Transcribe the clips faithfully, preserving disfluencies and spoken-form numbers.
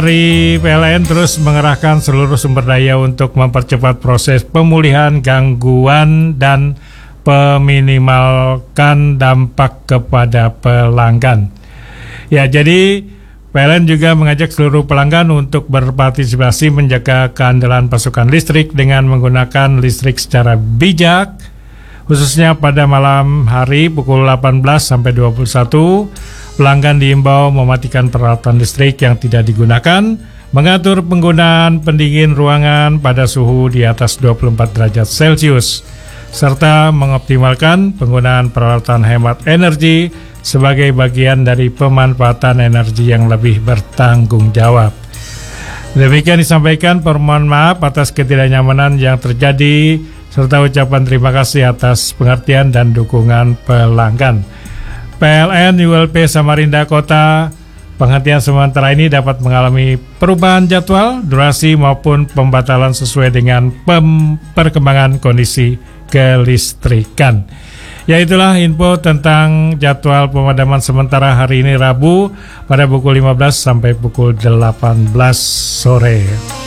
Dari P L N terus mengerahkan seluruh sumber daya untuk mempercepat proses pemulihan gangguan dan meminimalkan dampak kepada pelanggan. Ya, jadi P L N juga mengajak seluruh pelanggan untuk berpartisipasi menjaga keandalan pasokan listrik dengan menggunakan listrik secara bijak, khususnya pada malam hari pukul delapan belas sampai dua puluh satu. Pelanggan diimbau mematikan peralatan listrik yang tidak digunakan, mengatur penggunaan pendingin ruangan pada suhu di atas dua puluh empat derajat Celcius, serta mengoptimalkan penggunaan peralatan hemat energi sebagai bagian dari pemanfaatan energi yang lebih bertanggung jawab. Demikian disampaikan, permohonan maaf atas ketidaknyamanan yang terjadi, serta ucapan terima kasih atas pengertian dan dukungan pelanggan. P L N U L P Samarinda Kota, penghentian sementara ini dapat mengalami perubahan jadwal, durasi maupun pembatalan sesuai dengan pem- perkembangan kondisi kelistrikan. Ya, itulah info tentang jadwal pemadaman sementara hari ini Rabu pada pukul lima belas sampai pukul delapan belas sore.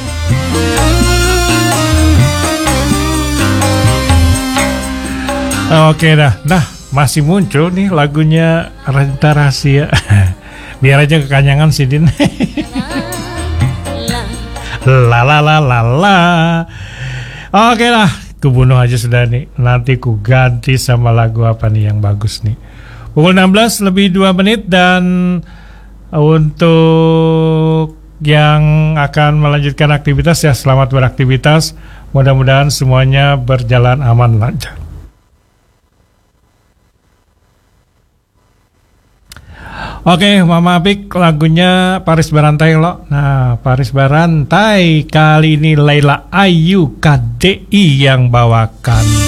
Oke dah, nah masih muncul nih lagunya Renta Rahasia. Biar aja kekanyangan si Din. La la la la la. Oke lah, kubunuh aja sudah nih. Nanti ku ganti sama lagu apa nih yang bagus nih. Pukul enam belas lebih dua menit, dan untuk yang akan melanjutkan aktivitas ya selamat beraktivitas. Mudah-mudahan semuanya berjalan aman lancar. Oke, Mama Apik, lagunya Paris Barantai lo. Nah, Paris Barantai kali ini Laila Ayu K D I yang bawakan.